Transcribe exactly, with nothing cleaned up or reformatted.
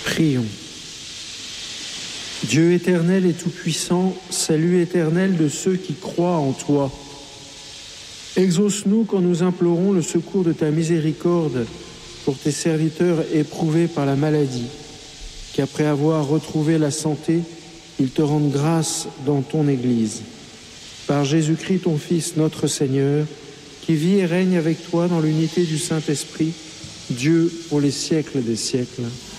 Prions. Dieu éternel et tout-puissant, salut éternel de ceux qui croient en toi. Exauce-nous quand nous implorons le secours de ta miséricorde pour tes serviteurs éprouvés par la maladie, qu'après avoir retrouvé la santé, ils te rendent grâce dans ton Église. Par Jésus-Christ, ton Fils, notre Seigneur, qui vit et règne avec toi dans l'unité du Saint-Esprit, Dieu pour les siècles des siècles.